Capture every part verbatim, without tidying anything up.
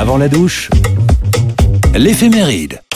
Avant la douche, l'éphéméride.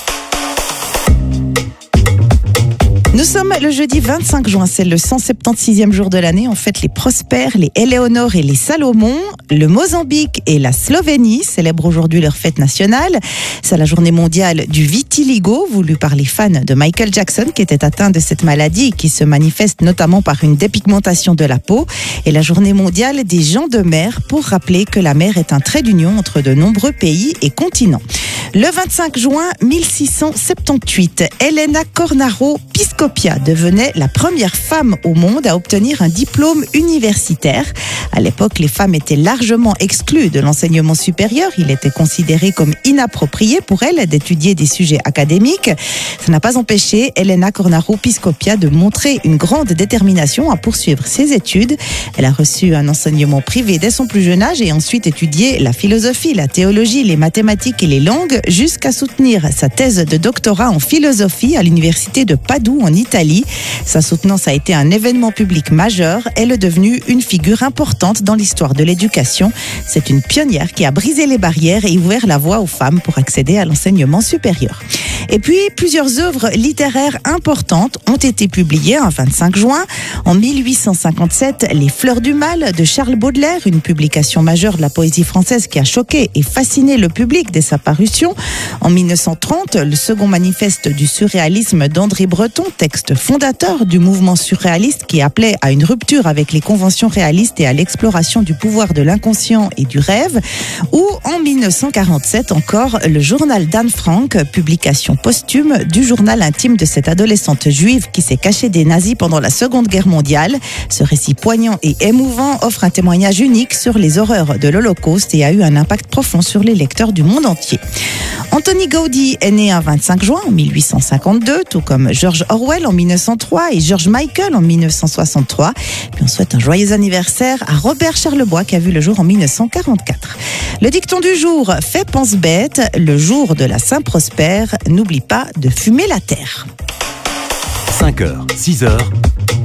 Nous sommes le jeudi vingt-cinq juin, c'est le cent soixante-seizième jour de l'année. On fête les Prosper, les Éléonore et les Salomon. Le Mozambique et la Slovénie célèbrent aujourd'hui leur fête nationale. C'est la journée mondiale du vitiligo, voulue par les fans de Michael Jackson qui était atteint de cette maladie qui se manifeste notamment par une dépigmentation de la peau. Et la journée mondiale des gens de mer pour rappeler que la mer est un trait d'union entre de nombreux pays et continents. Le vingt-cinq juin mille six cent soixante-dix-huit, Elena Cornaro Piscopia devenait la première femme au monde à obtenir un diplôme universitaire. À l'époque, les femmes étaient largement exclues de l'enseignement supérieur. Il était considéré comme inapproprié pour elles d'étudier des sujets académiques. Ça n'a pas empêché Elena Cornaro Piscopia de montrer une grande détermination à poursuivre ses études. Elle a reçu un enseignement privé dès son plus jeune âge et ensuite étudié la philosophie, la théologie, les mathématiques et les langues jusqu'à soutenir sa thèse de doctorat en philosophie à l'université de Padoue en Italie. Sa soutenance a été un événement public majeur. Elle est devenue une figure importante dans l'histoire de l'éducation. C'est une pionnière qui a brisé les barrières et ouvert la voie aux femmes pour accéder à l'enseignement supérieur. Et puis, plusieurs œuvres littéraires importantes ont été publiées un vingt-cinq juin. En mille huit cent cinquante-sept, Les Fleurs du Mal de Charles Baudelaire, une publication majeure de la poésie française qui a choqué et fasciné le public dès sa parution. En mille neuf cent trente, le second manifeste du surréalisme d'André Breton, texte fondateur du mouvement surréaliste qui appelait à une rupture avec les conventions réalistes et à l'exploration du pouvoir de l'inconscient et du rêve. Ou en mille neuf cent quarante-sept encore, le journal d'Anne Frank, publication posthume du journal intime de cette adolescente juive qui s'est cachée des nazis pendant la Seconde Guerre mondiale. Ce récit poignant et émouvant offre un témoignage unique sur les horreurs de l'Holocauste et a eu un impact profond sur les lecteurs du monde entier. Anthony Gaudí est né un vingt-cinq juin en mille huit cent cinquante-deux, tout comme George Orwell en mille neuf cent trois et George Michael en mille neuf cent soixante-trois. Puis on souhaite un joyeux anniversaire à Robert Charlebois qui a vu le jour en mille neuf cent quarante-quatre. Le dicton du jour fait pense bête, le jour de la Saint-Prosper, n'oublie pas de fumer la terre. cinq heures, six heures,